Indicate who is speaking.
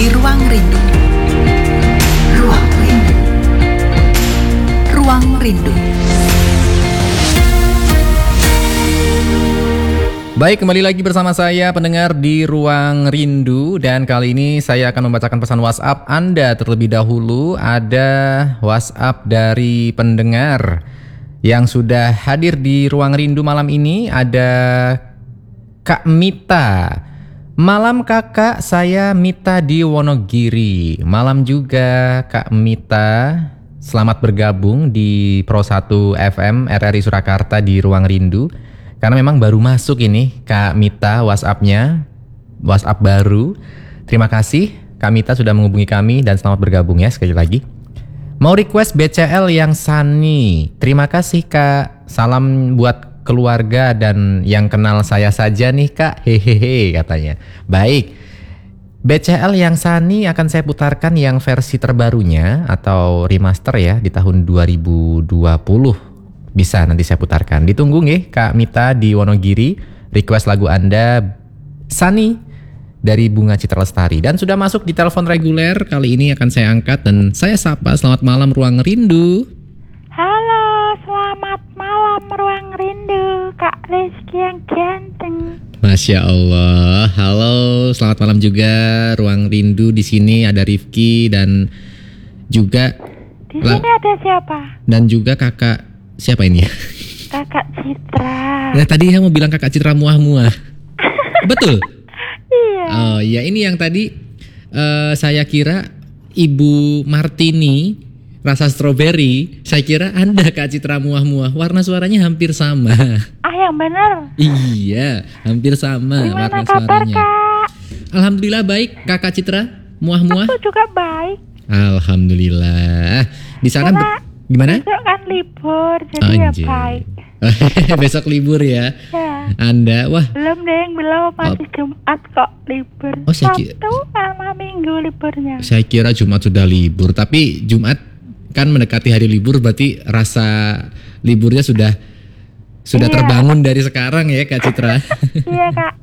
Speaker 1: di Ruang Rindu. Ruang Rindu. Ruang Rindu.
Speaker 2: Baik, kembali lagi bersama saya pendengar di Ruang Rindu. Dan kali ini saya akan membacakan pesan WhatsApp Anda terlebih dahulu. Ada WhatsApp dari pendengar yang sudah hadir di Ruang Rindu malam ini. Ada Kak Mita. Malam kakak, saya Mita di Wonogiri. Malam juga Kak Mita. Selamat bergabung di Pro 1 FM RRI Surakarta di Ruang Rindu. Karena memang baru masuk ini Kak Mita WhatsApp-nya, WhatsApp baru. Terima kasih Kak Mita sudah menghubungi kami dan selamat bergabung ya sekali lagi. Mau request BCL yang Sunny. Terima kasih Kak. Salam buat keluarga dan yang kenal saya saja nih Kak. Hehehe katanya. Baik. BCL yang Sunny akan saya putarkan yang versi terbarunya atau remaster ya di tahun 2020. Bisa nanti saya putarkan. Ditunggu nggih Kak Mita di Wonogiri. Request lagu Anda Sunny dari Bunga Citra Lestari. Dan sudah masuk di telepon reguler. Kali ini akan saya angkat dan saya sapa. Selamat malam Ruang Rindu.
Speaker 3: Halo, selamat malam Ruang Rindu, Kak Rizky yang ganteng.
Speaker 2: Masya Allah. Halo, selamat malam juga Ruang Rindu. Di sini ada Rifki dan juga
Speaker 3: Di sini ada siapa?
Speaker 2: Dan juga kakak siapa ini ya?
Speaker 3: Kakak Citra.
Speaker 2: Nah, tadi saya mau bilang kakak Citra muah-muah. Betul?
Speaker 3: Iya.
Speaker 2: Oh ya, ini yang tadi saya kira Ibu Martini rasa stroberi. Saya kira Anda Kak Citra muah-muah. Warna suaranya hampir sama.
Speaker 3: Ah, yang benar.
Speaker 2: Iya, hampir sama
Speaker 3: Gimana
Speaker 2: warna
Speaker 3: kabar,
Speaker 2: suaranya.
Speaker 3: Kak?
Speaker 2: Alhamdulillah baik, Kakak Citra muah-muah.
Speaker 3: Aku juga baik.
Speaker 2: Alhamdulillah. Di sana gimana?
Speaker 3: Besok kan libur, jadi ya
Speaker 2: Anjir.
Speaker 3: baik.
Speaker 2: Besok libur ya.
Speaker 3: Ya.
Speaker 2: Anda, wah.
Speaker 3: Belum masih Jumat kok libur.
Speaker 2: Oh, saya kira-
Speaker 3: Sabtu sama Minggu liburnya.
Speaker 2: Saya kira Jumat sudah libur, tapi Jumat kan mendekati hari libur, berarti rasa liburnya sudah
Speaker 3: Iya.
Speaker 2: terbangun dari sekarang ya Kak Citra.
Speaker 3: Iya, Kak.